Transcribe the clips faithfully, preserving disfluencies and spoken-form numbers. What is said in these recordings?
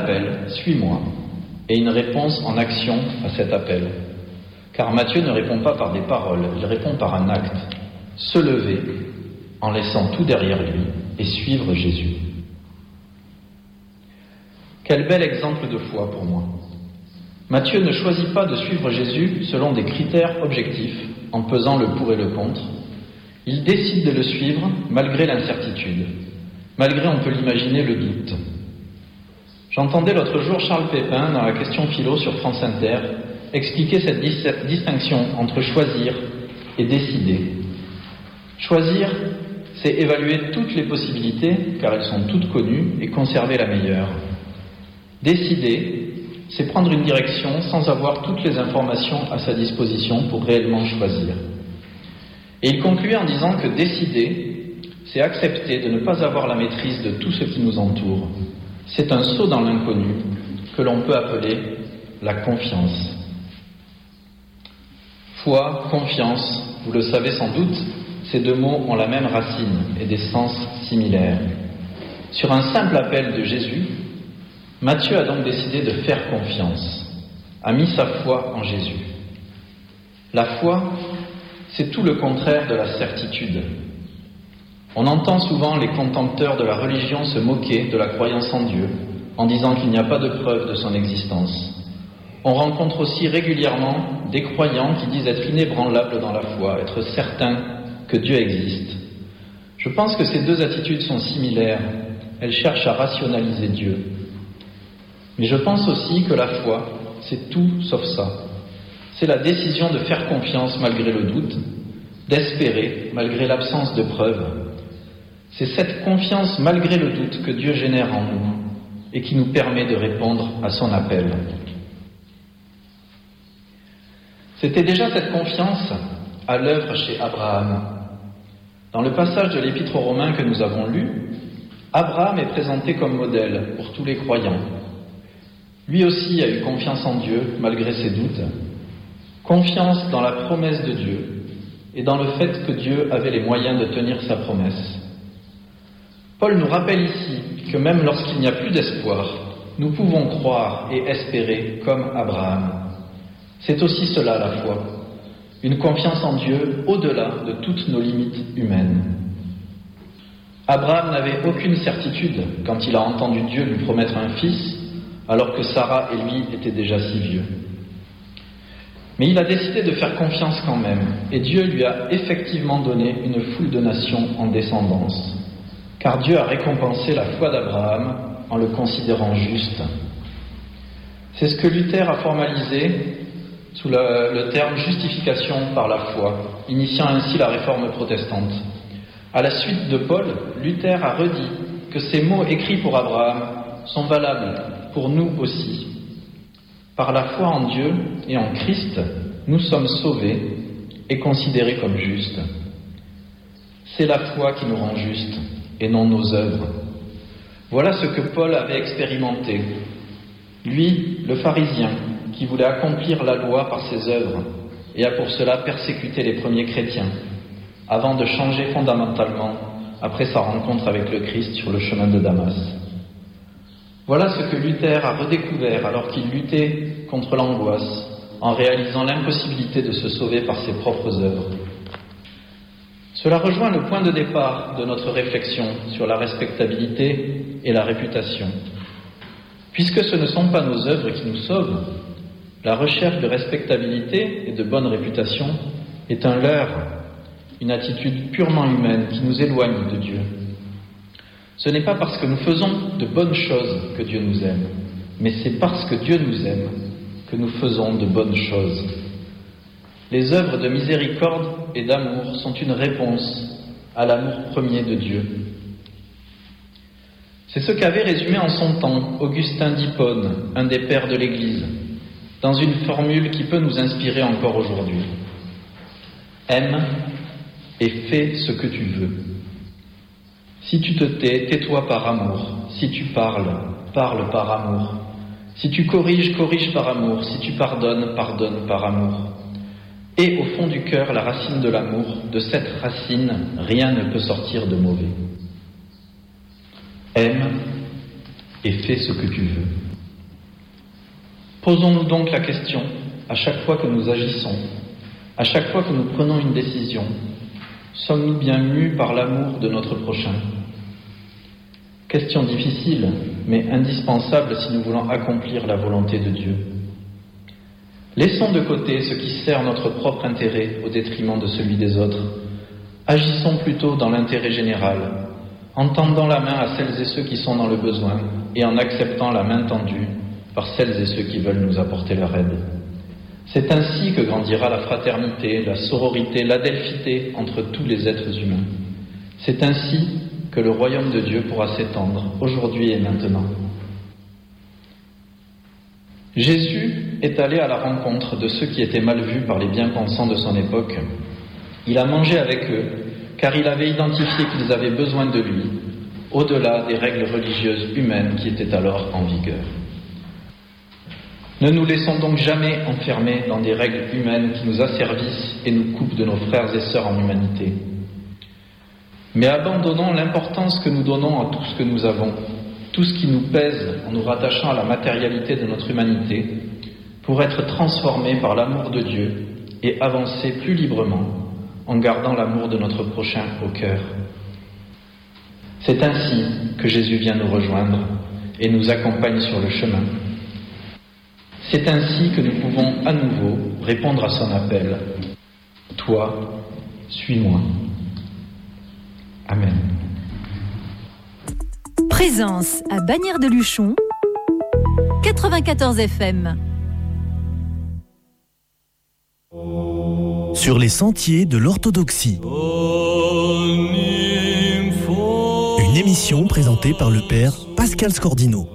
appel, suis-moi, et une réponse en action à cet appel. Car Matthieu ne répond pas par des paroles, il répond par un acte. Se lever en laissant tout derrière lui et suivre Jésus. Quel bel exemple de foi pour moi. Matthieu ne choisit pas de suivre Jésus selon des critères objectifs, en pesant le pour et le contre. Il décide de le suivre malgré l'incertitude, malgré, on peut l'imaginer, le doute. J'entendais l'autre jour Charles Pépin, dans la question philo sur France Inter, expliquer cette dis- distinction entre choisir et décider. Choisir, c'est évaluer toutes les possibilités, car elles sont toutes connues, et conserver la meilleure. Décider, c'est prendre une direction sans avoir toutes les informations à sa disposition pour réellement choisir. Et il concluait en disant que décider, c'est accepter de ne pas avoir la maîtrise de tout ce qui nous entoure. C'est un saut dans l'inconnu que l'on peut appeler la confiance. Foi, confiance, vous le savez sans doute, ces deux mots ont la même racine et des sens similaires. Sur un simple appel de Jésus, Matthieu a donc décidé de faire confiance, a mis sa foi en Jésus. La foi, c'est tout le contraire de la certitude. On entend souvent les contempteurs de la religion se moquer de la croyance en Dieu, en disant qu'il n'y a pas de preuve de son existence. On rencontre aussi régulièrement des croyants qui disent être inébranlables dans la foi, être certains que Dieu existe. Je pense que ces deux attitudes sont similaires. Elles cherchent à rationaliser Dieu. Mais je pense aussi que la foi, c'est tout sauf ça. C'est la décision de faire confiance malgré le doute, d'espérer malgré l'absence de preuves. C'est cette confiance malgré le doute que Dieu génère en nous et qui nous permet de répondre à son appel. C'était déjà cette confiance à l'œuvre chez Abraham. Dans le passage de l'Épître aux Romains que nous avons lu, Abraham est présenté comme modèle pour tous les croyants. Lui aussi a eu confiance en Dieu malgré ses doutes, confiance dans la promesse de Dieu et dans le fait que Dieu avait les moyens de tenir sa promesse. Paul nous rappelle ici que même lorsqu'il n'y a plus d'espoir, nous pouvons croire et espérer comme Abraham. C'est aussi cela la foi, une confiance en Dieu au-delà de toutes nos limites humaines. Abraham n'avait aucune certitude quand il a entendu Dieu lui promettre un fils, alors que Sarah et lui étaient déjà si vieux. Mais il a décidé de faire confiance quand même, et Dieu lui a effectivement donné une foule de nations en descendance, car Dieu a récompensé la foi d'Abraham en le considérant juste. C'est ce que Luther a formalisé sous le, le terme justification par la foi, initiant ainsi la réforme protestante. À la suite de Paul, Luther a redit que ces mots écrits pour Abraham sont valables pour nous aussi. Par la foi en Dieu et en Christ, nous sommes sauvés et considérés comme justes. C'est la foi qui nous rend justes et non nos œuvres. Voilà ce que Paul avait expérimenté. Lui, le pharisien, qui voulait accomplir la loi par ses œuvres et a pour cela persécuté les premiers chrétiens, avant de changer fondamentalement après sa rencontre avec le Christ sur le chemin de Damas. Voilà ce que Luther a redécouvert alors qu'il luttait contre l'angoisse, en réalisant l'impossibilité de se sauver par ses propres œuvres. Cela rejoint le point de départ de notre réflexion sur la respectabilité et la réputation. Puisque ce ne sont pas nos œuvres qui nous sauvent, la recherche de respectabilité et de bonne réputation est un leurre, une attitude purement humaine qui nous éloigne de Dieu. Ce n'est pas parce que nous faisons de bonnes choses que Dieu nous aime, mais c'est parce que Dieu nous aime que nous faisons de bonnes choses. Les œuvres de miséricorde et d'amour sont une réponse à l'amour premier de Dieu. C'est ce qu'avait résumé en son temps Augustin d'Hippone, un des pères de l'Église, dans une formule qui peut nous inspirer encore aujourd'hui. Aime et fais ce que tu veux. Si tu te tais, tais-toi par amour. Si tu parles, parle par amour. Si tu corriges, corrige par amour. Si tu pardonnes, pardonne par amour. Et au fond du cœur, la racine de l'amour, de cette racine, rien ne peut sortir de mauvais. Aime et fais ce que tu veux. Posons-nous donc la question, à chaque fois que nous agissons, à chaque fois que nous prenons une décision, sommes-nous bien mus par l'amour de notre prochain ? Question difficile, mais indispensable si nous voulons accomplir la volonté de Dieu. Laissons de côté ce qui sert notre propre intérêt au détriment de celui des autres. Agissons plutôt dans l'intérêt général, en tendant la main à celles et ceux qui sont dans le besoin et en acceptant la main tendue par celles et ceux qui veulent nous apporter leur aide. C'est ainsi que grandira la fraternité, la sororité, l'adelphité entre tous les êtres humains. C'est ainsi que le royaume de Dieu pourra s'étendre, aujourd'hui et maintenant. Jésus est allé à la rencontre de ceux qui étaient mal vus par les bien-pensants de son époque. Il a mangé avec eux, car il avait identifié qu'ils avaient besoin de lui, au-delà des règles religieuses humaines qui étaient alors en vigueur. Ne nous laissons donc jamais enfermer dans des règles humaines qui nous asservissent et nous coupent de nos frères et sœurs en humanité. Mais abandonnons l'importance que nous donnons à tout ce que nous avons, tout ce qui nous pèse en nous rattachant à la matérialité de notre humanité, pour être transformés par l'amour de Dieu et avancer plus librement en gardant l'amour de notre prochain au cœur. C'est ainsi que Jésus vient nous rejoindre et nous accompagne sur le chemin. C'est ainsi que nous pouvons à nouveau répondre à son appel. Toi, suis-moi. Amen. Présence à Bagnères-de-Luchon, quatre-vingt-quatorze F M. Sur les sentiers de l'orthodoxie. Une émission présentée par le père Pascal Scordino.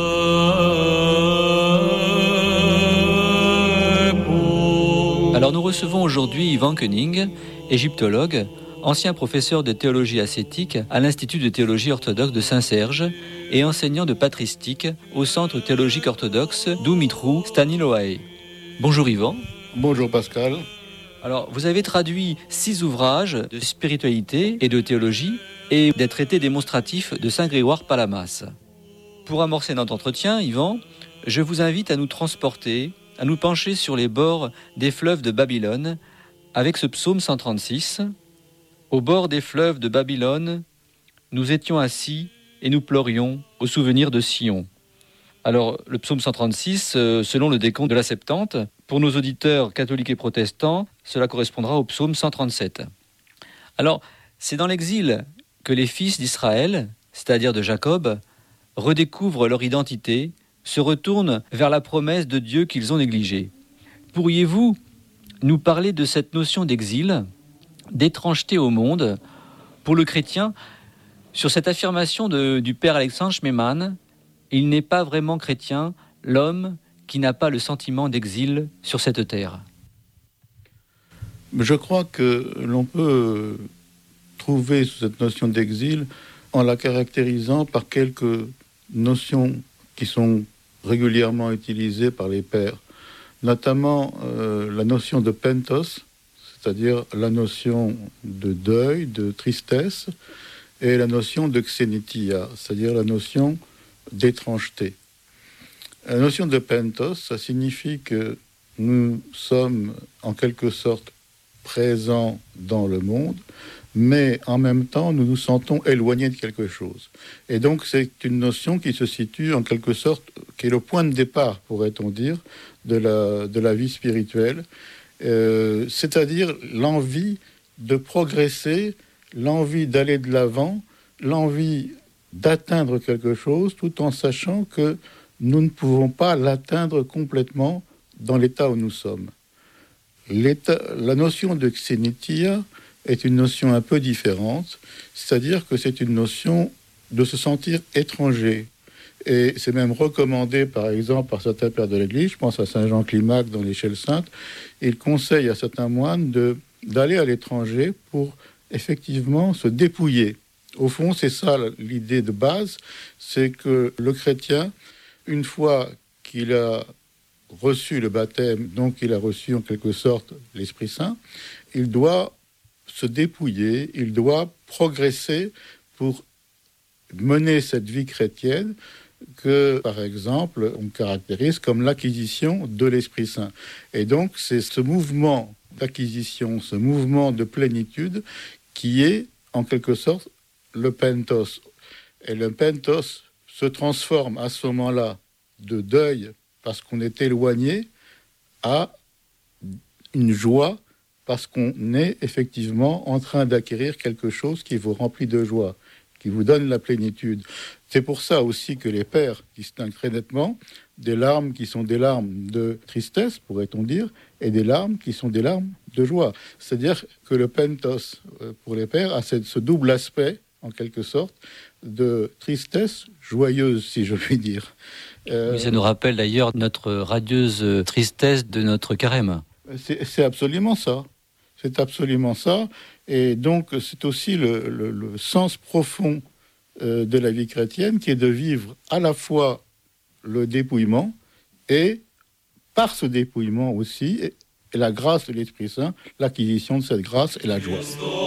Alors nous recevons aujourd'hui Yvan Koenig, égyptologue, ancien professeur de théologie ascétique à l'Institut de théologie orthodoxe de Saint-Serge et enseignant de patristique au Centre théologique orthodoxe d'Oumitrou, Staniloae. Bonjour Yvan. Bonjour Pascal. Alors vous avez traduit six ouvrages de spiritualité et de théologie et des traités démonstratifs de Saint Grégoire Palamas. Pour amorcer notre entretien, Yvan, je vous invite à nous transporter, à nous pencher sur les bords des fleuves de Babylone avec ce psaume cent trente-six. Au bord des fleuves de Babylone, nous étions assis et nous pleurions au souvenir de Sion. Alors, le psaume cent trente-six, euh, selon le décompte de la Septante, pour nos auditeurs catholiques et protestants, cela correspondra au psaume cent trente-sept. Alors, c'est dans l'exil que les fils d'Israël, c'est-à-dire de Jacob, redécouvrent leur identité, se retournent vers la promesse de Dieu qu'ils ont négligée. Pourriez-vous nous parler de cette notion d'exil, d'étrangeté au monde, pour le chrétien, sur cette affirmation de, du père Alexandre Schmemann, il n'est pas vraiment chrétien, l'homme qui n'a pas le sentiment d'exil sur cette terre. Je crois que l'on peut trouver cette notion d'exil en la caractérisant par quelques notions qui sont régulièrement utilisées par les pères, notamment euh, la notion de pentos, c'est-à-dire la notion de deuil, de tristesse, et la notion de xénitia, c'est-à-dire la notion d'étrangeté. La notion de pentos, ça signifie que nous sommes en quelque sorte présents dans le monde, mais en même temps, nous nous sentons éloignés de quelque chose. Et donc, c'est une notion qui se situe en quelque sorte, qui est le point de départ, pourrait-on dire, de la, de la vie spirituelle, euh, c'est-à-dire l'envie de progresser, l'envie d'aller de l'avant, l'envie d'atteindre quelque chose, tout en sachant que nous ne pouvons pas l'atteindre complètement dans l'état où nous sommes. L'état, la notion de xénitia est une notion un peu différente, c'est-à-dire que c'est une notion de se sentir étranger. Et c'est même recommandé, par exemple, par certains pères de l'Église, je pense à Saint Jean Climac dans l'Échelle Sainte, il conseille à certains moines de, d'aller à l'étranger pour effectivement se dépouiller. Au fond, c'est ça l'idée de base, c'est que le chrétien, une fois qu'il a reçu le baptême, donc il a reçu en quelque sorte l'Esprit Saint, il doit se dépouiller, il doit progresser pour mener cette vie chrétienne que, par exemple, on caractérise comme l'acquisition de l'Esprit Saint. Et donc, c'est ce mouvement d'acquisition, ce mouvement de plénitude qui est, en quelque sorte, le pentos. Et le pentos se transforme à ce moment-là de deuil parce qu'on est éloigné à une joie parce qu'on est effectivement en train d'acquérir quelque chose qui vous remplit de joie, qui vous donne la plénitude. C'est pour ça aussi que les pères distinguent très nettement des larmes qui sont des larmes de tristesse, pourrait-on dire, et des larmes qui sont des larmes de joie. C'est-à-dire que le pentos, pour les pères, a ce double aspect, en quelque sorte, de tristesse joyeuse, si je puis dire. Euh... Oui, ça nous rappelle d'ailleurs notre radieuse tristesse de notre carême. C'est, c'est absolument ça. C'est absolument ça. Et donc, c'est aussi le, le, le sens profond euh, de la vie chrétienne, qui est de vivre à la fois le dépouillement et, par ce dépouillement aussi, et, et la grâce de l'Esprit Saint, l'acquisition de cette grâce et la joie.